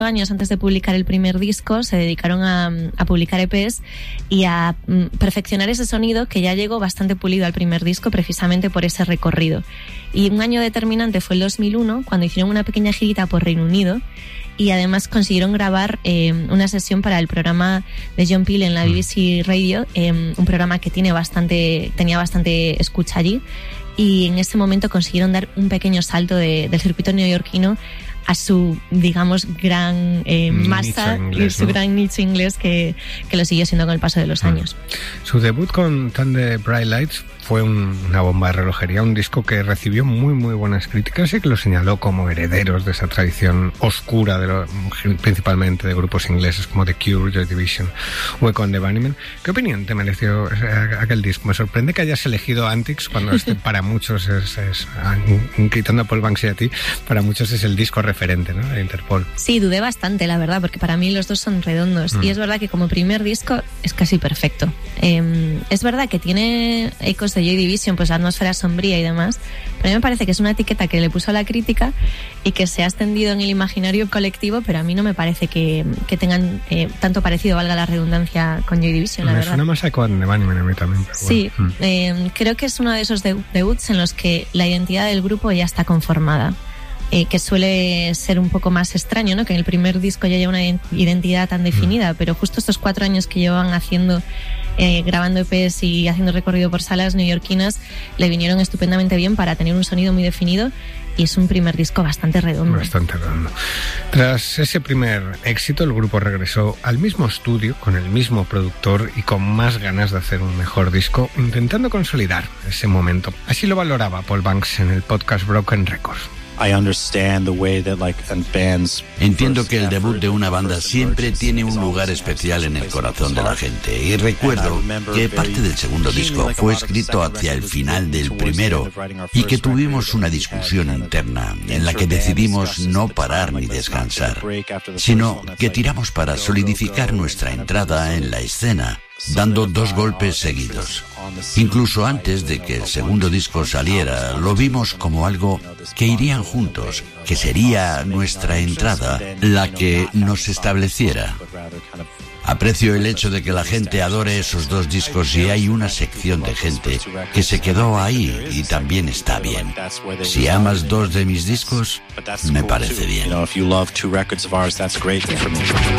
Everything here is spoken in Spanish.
años antes de publicar el primer disco se dedicaron a publicar EPs y a perfeccionar ese sonido que ya llegó bastante pulido al primer disco precisamente por ese recorrido. Y un año determinante fue el 2001 cuando hicieron una pequeña girita por Reino Unido y además consiguieron grabar una sesión para el programa de John Peel en la BBC Radio, un programa que tenía bastante escucha allí, y en ese momento consiguieron dar un pequeño salto del circuito neoyorquino a su, digamos, gran masa inglés, y su gran nicho inglés que lo siguió siendo con el paso de los años. Su debut con Thunder Bright Lights fue una bomba de relojería, un disco que recibió muy muy buenas críticas y que lo señaló como herederos de esa tradición oscura principalmente de grupos ingleses como The Cure, Joy Division, Echo and the Bunnymen. ¿Qué opinión te mereció aquel disco? Me sorprende que hayas elegido Antics cuando para muchos quitando a Paul Banks y a ti, para muchos es el disco referente, ¿no?, de Interpol. Sí, dudé bastante, la verdad, porque para mí los dos son redondos y es verdad que como primer disco es casi perfecto. Es verdad que tiene ecos de Joy Division, pues la atmósfera sombría y demás, pero a mí me parece que es una etiqueta que le puso a la crítica y que se ha extendido en el imaginario colectivo, pero a mí no me parece que tengan tanto parecido, valga la redundancia, con Joy Division, la verdad. Me suena más a Echo and the Bunnymen a mí también. Sí, bueno. Creo que es uno de esos debuts en los que la identidad del grupo ya está conformada. Que suele ser un poco más extraño, ¿no?, que en el primer disco ya haya una identidad tan definida, pero justo estos 4 años que llevan haciendo, grabando EPs y haciendo recorrido por salas neoyorquinas, le vinieron estupendamente bien para tener un sonido muy definido y es un primer disco bastante redondo. Bastante redondo. Tras ese primer éxito, el grupo regresó al mismo estudio, con el mismo productor y con más ganas de hacer un mejor disco, intentando consolidar ese momento. Así lo valoraba Paul Banks en el podcast Broken Records. Entiendo que el debut de una banda siempre tiene un lugar especial en el corazón de la gente, y recuerdo que parte del segundo disco fue escrito hacia el final del primero y que tuvimos una discusión interna en la que decidimos no parar ni descansar, sino que tiramos para solidificar nuestra entrada en la escena, dando 2 golpes seguidos. Incluso antes de que el segundo disco saliera, lo vimos como algo que irían juntos, que sería nuestra entrada la que nos estableciera. Aprecio el hecho de que la gente adore esos 2 discos y hay una sección de gente que se quedó ahí y también está bien. Si amas 2 de mis discos, me parece bien.